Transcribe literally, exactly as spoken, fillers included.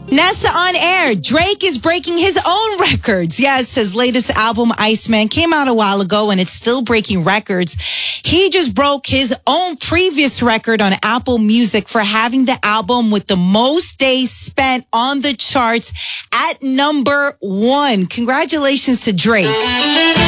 Nessa on air. Drake is breaking his own records. Yes, his latest album, Iceman, came out a while ago and it's still breaking records. He just broke his own previous record on Apple Music for having the album with the most days spent on the charts at number one. Congratulations to Drake.